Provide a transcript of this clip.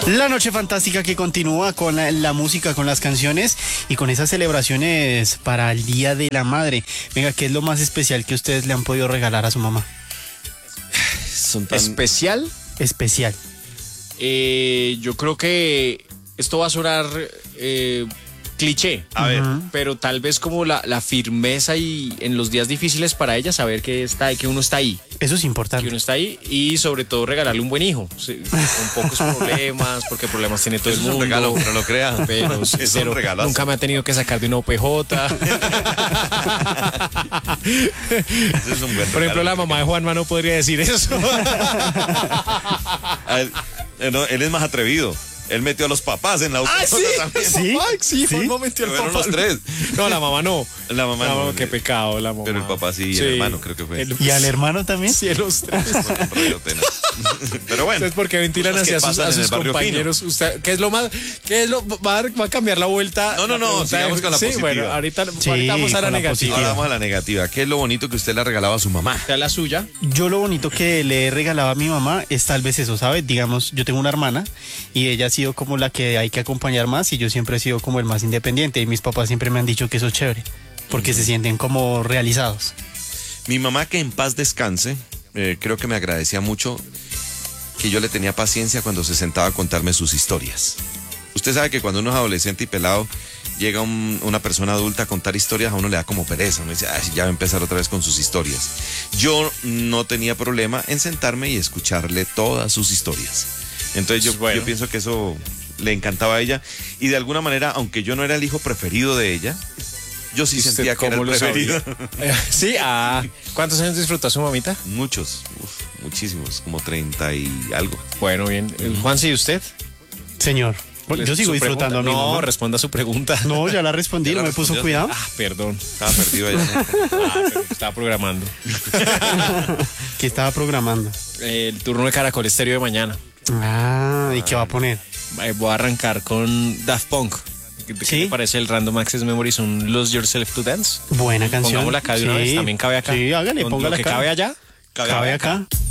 La noche fantástica que continúa con la música, con las canciones y con esas celebraciones para el Día de la Madre. Venga, ¿qué es lo más especial que ustedes le han podido regalar a su mamá? ¿Especial? Especial. Yo creo que esto va a sonar cliché, pero tal vez como la firmeza y en los días difíciles para ella saber que uno está ahí. Eso es importante. Que uno está ahí y sobre todo regalarle un buen hijo, sí, con pocos problemas, porque problemas tiene todo el mundo. Es un regalo, no lo crea. Pero es un regalazo. Nunca me ha tenido que sacar de una OPJ. Eso es un buen regalo. Por ejemplo, la mamá de Juanma no podría decir eso. Él es más atrevido. Él metió a los papás en la UPJ también. Sí, Juanma metió al Fueron papá. los tres. No, la mamá no. La mamá no. Qué pecado, la mamá. Pero el papá sí, y el hermano creo que fue. ¿Y al hermano también? Sí, los tres. Pero bueno. ¿Ustedes por qué ventilan hacia sus compañeros? ¿Usted, va a cambiar la vuelta? No, sigamos con la positiva. Bueno, ahorita vamos a la negativa. Ahora vamos a la negativa. ¿Qué es lo bonito que usted le ha regalado a su mamá? ¿Está la suya? Yo lo bonito que le he regalado a mi mamá es tal vez eso, ¿sabe? Digamos, yo tengo una hermana y ella ha sido como la que hay que acompañar más y yo siempre he sido como el más independiente y mis papás siempre me han dicho que eso es chévere porque se sienten como realizados. Mi mamá, que en paz descanse, creo que me agradecía mucho que yo le tenía paciencia cuando se sentaba a contarme sus historias. Usted sabe que cuando uno es adolescente y pelado, llega una persona adulta a contar historias, a uno le da como pereza. Uno dice, ya va a empezar otra vez con sus historias. Yo no tenía problema en sentarme y escucharle todas sus historias. Entonces yo pienso que eso le encantaba a ella. Y de alguna manera, aunque yo no era el hijo preferido de ella, yo sí sentía que era el preferido. Sí, ¿cuántos años disfrutó su mamita? Muchos, muchísimos, como 30 y algo. Bueno, bien. Juan, ¿sí usted? Señor, yo sigo disfrutando a mi mamá. No, responda a su pregunta. No, ya la respondí, no me puso cuidado. Perdón. Estaba perdido allá. Estaba programando. ¿Qué estaba programando? El turno de Caracol Estéreo de mañana. ¿Y qué va a poner? Voy a arrancar con Daft Punk. ¿Qué le parece el Random Access Memories, un Lose Yourself to Dance? Buena canción. Pongámosla acá de una vez, también cabe acá. Sí, hágale, póngala acá. ¿Que cabe allá? Cabe acá.